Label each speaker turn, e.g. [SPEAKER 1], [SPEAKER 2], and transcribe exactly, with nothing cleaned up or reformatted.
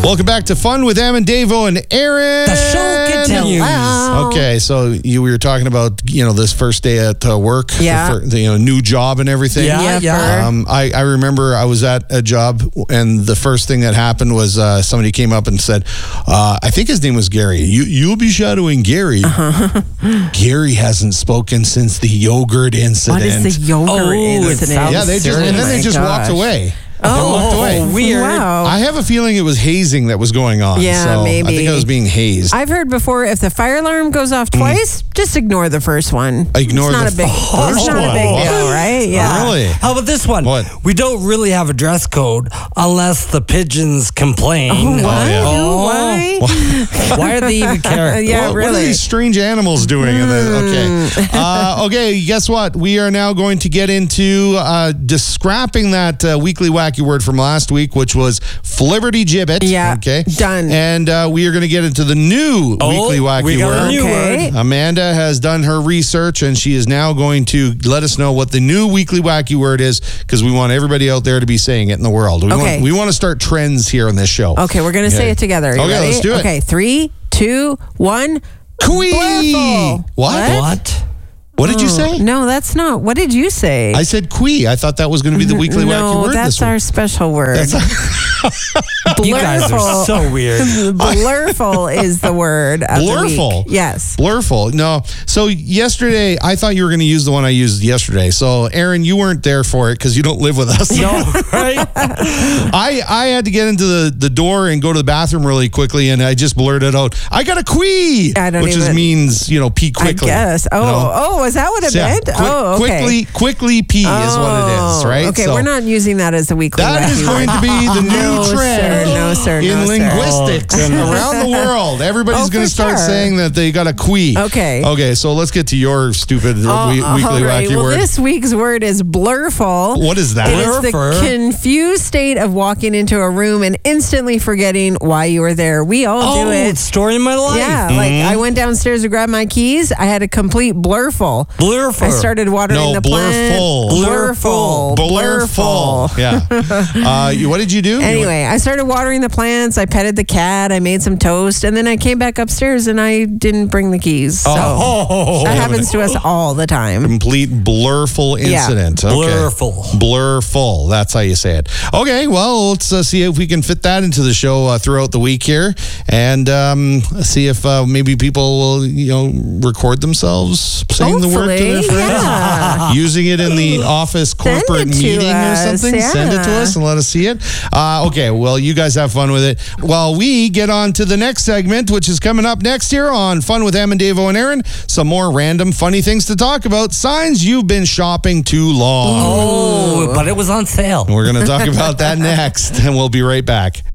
[SPEAKER 1] Welcome back to Fun with Em and Davo and Aaron.
[SPEAKER 2] The show continues.
[SPEAKER 3] Hello.
[SPEAKER 1] Okay, so you we were talking about, you know, this first day at uh, work.
[SPEAKER 3] Yeah.
[SPEAKER 1] The, fir- the, you know, new job and everything.
[SPEAKER 2] Yeah,
[SPEAKER 3] Yeah,
[SPEAKER 2] yeah.
[SPEAKER 1] Um, I, I remember I was at a job, and the first thing that happened was uh, somebody came up and said, uh, I think his name was Gary. You, you'll be shadowing Gary.
[SPEAKER 3] Uh-huh.
[SPEAKER 1] Gary hasn't spoken since the yogurt incident.
[SPEAKER 3] What is the yogurt
[SPEAKER 2] Oh, it
[SPEAKER 3] incident?
[SPEAKER 2] sounds
[SPEAKER 1] Yeah, they just,
[SPEAKER 2] serious.
[SPEAKER 1] and then
[SPEAKER 3] Oh
[SPEAKER 1] they
[SPEAKER 3] my
[SPEAKER 1] just
[SPEAKER 3] gosh.
[SPEAKER 1] walked away.
[SPEAKER 3] Oh,
[SPEAKER 1] They walked away.
[SPEAKER 2] weird.
[SPEAKER 3] Wow.
[SPEAKER 1] I have a feeling it was hazing that was going on.
[SPEAKER 3] Yeah,
[SPEAKER 1] so
[SPEAKER 3] maybe.
[SPEAKER 1] I think I was being hazed.
[SPEAKER 3] I've heard before if the fire alarm goes off twice, just ignore the first one.
[SPEAKER 1] Ignore
[SPEAKER 3] it's not
[SPEAKER 1] the
[SPEAKER 3] a big,
[SPEAKER 1] first
[SPEAKER 3] it's not
[SPEAKER 1] one.
[SPEAKER 3] a big deal, right? Yeah.
[SPEAKER 1] Really?
[SPEAKER 2] How about this one?
[SPEAKER 1] What?
[SPEAKER 2] We don't really have a dress code unless the pigeons complain.
[SPEAKER 3] Oh, why?
[SPEAKER 1] yeah.
[SPEAKER 3] Ooh, why?
[SPEAKER 2] Why do they even care?
[SPEAKER 3] Yeah,
[SPEAKER 1] What- What are
[SPEAKER 3] really.
[SPEAKER 1] these strange animals doing? In the, okay. Uh, okay, guess what? We are now going to get into uh, just scrapping that uh, weekly wacky word from last week, which was flibberty gibbet.
[SPEAKER 3] Yeah,
[SPEAKER 1] Okay.
[SPEAKER 3] done.
[SPEAKER 1] And uh, we are going to get into the new
[SPEAKER 2] Oh,
[SPEAKER 1] weekly wacky
[SPEAKER 2] we got
[SPEAKER 1] word.
[SPEAKER 2] a new
[SPEAKER 3] Okay.
[SPEAKER 2] word.
[SPEAKER 1] Amanda has done her research, and she is now going to let us know what the new weekly wacky word is, because we want everybody out there to be saying it in the world. We
[SPEAKER 3] Okay.
[SPEAKER 1] want, we want to start trends here on this show.
[SPEAKER 3] Okay, we're going to say
[SPEAKER 1] Okay.
[SPEAKER 3] it together. You
[SPEAKER 1] Okay,
[SPEAKER 3] ready?
[SPEAKER 1] let's do it.
[SPEAKER 3] Okay, three, two, one.
[SPEAKER 1] Quee!
[SPEAKER 3] Blurful.
[SPEAKER 1] What?
[SPEAKER 3] What?
[SPEAKER 2] What?
[SPEAKER 1] What did you say?
[SPEAKER 3] No, that's not. What did you say?
[SPEAKER 1] I said quee. I thought that was going to be the weekly wacky
[SPEAKER 3] no,
[SPEAKER 1] word.
[SPEAKER 3] that's
[SPEAKER 1] this
[SPEAKER 3] our
[SPEAKER 1] week.
[SPEAKER 3] special word.
[SPEAKER 2] You guys are so weird.
[SPEAKER 3] Blurful is the word of
[SPEAKER 1] Blurful?
[SPEAKER 3] the week. Yes.
[SPEAKER 1] Blurful. No. So yesterday, I thought you were going to use the one I used yesterday. So Aaron, you weren't there for it because you don't live with us.
[SPEAKER 2] No, right?
[SPEAKER 1] I, I had to get into the, the door and go to the bathroom really quickly, and I just blurted out, I got a quee,
[SPEAKER 3] I don't
[SPEAKER 1] which is,
[SPEAKER 3] even-
[SPEAKER 1] means, you know, pee quickly.
[SPEAKER 3] I guess. Oh,
[SPEAKER 1] you know?
[SPEAKER 3] oh, is that what it
[SPEAKER 1] So, yeah,
[SPEAKER 3] meant?
[SPEAKER 1] quick-
[SPEAKER 3] oh, okay.
[SPEAKER 1] Quickly, quickly pee is what it is,
[SPEAKER 3] Oh,
[SPEAKER 1] right?
[SPEAKER 3] Okay,
[SPEAKER 1] So
[SPEAKER 3] we're not using that as a weekly
[SPEAKER 1] that is
[SPEAKER 3] wacky
[SPEAKER 1] going
[SPEAKER 3] word.
[SPEAKER 1] to be the new
[SPEAKER 3] No,
[SPEAKER 1] trend
[SPEAKER 3] sir. No, sir.
[SPEAKER 1] in
[SPEAKER 3] No, sir.
[SPEAKER 1] linguistics
[SPEAKER 2] Oh,
[SPEAKER 1] around the world. Everybody's
[SPEAKER 3] Oh,
[SPEAKER 1] going to
[SPEAKER 3] for
[SPEAKER 1] start
[SPEAKER 3] sure.
[SPEAKER 1] saying that they got a quee.
[SPEAKER 3] Okay.
[SPEAKER 1] Okay, so let's get to your stupid
[SPEAKER 3] Oh,
[SPEAKER 1] we-
[SPEAKER 3] all
[SPEAKER 1] weekly
[SPEAKER 3] right.
[SPEAKER 1] wacky
[SPEAKER 3] Well,
[SPEAKER 1] word.
[SPEAKER 3] this week's word is blurful.
[SPEAKER 1] What is that?
[SPEAKER 3] It is the
[SPEAKER 2] Blurfer.
[SPEAKER 3] confused state of walking into a room and instantly forgetting why you were there. We all
[SPEAKER 2] Oh,
[SPEAKER 3] do it.
[SPEAKER 2] it's story of my life.
[SPEAKER 3] Yeah, like I went downstairs to grab my keys. I had a complete blurful.
[SPEAKER 2] Blurful.
[SPEAKER 3] I started watering
[SPEAKER 1] No,
[SPEAKER 3] the plant.
[SPEAKER 1] blurful.
[SPEAKER 3] Blurful.
[SPEAKER 1] Blurful. Yeah. uh, you- what did you do?
[SPEAKER 3] Anyway, I started watering the plants. I petted the cat. I made some toast, and then I came back upstairs and I didn't bring the keys. So
[SPEAKER 2] Oh,
[SPEAKER 3] that happens to us all the time.
[SPEAKER 1] Complete blurful
[SPEAKER 3] Yeah.
[SPEAKER 1] incident. Okay.
[SPEAKER 2] Blurful.
[SPEAKER 1] Blurful. That's how you say it. Okay, well, let's uh, see if we can fit that into the show uh, throughout the week here, and um, see if uh, maybe people will, you know, record themselves saying the word to their
[SPEAKER 3] Hopefully,
[SPEAKER 1] friends,
[SPEAKER 3] yeah.
[SPEAKER 1] using it in the office corporate
[SPEAKER 3] it to
[SPEAKER 1] meeting or
[SPEAKER 3] us,
[SPEAKER 1] something. Send it to
[SPEAKER 3] yeah.
[SPEAKER 1] us and let us see it. Uh, okay, well, you guys have fun with it. While we get on to the next segment, which is coming up next here on Fun with Em and Davo and Aaron. Some more random funny things to talk about. Signs you've been shopping too long.
[SPEAKER 2] Oh, but it was on sale.
[SPEAKER 1] We're going to talk about that next, and we'll be right back.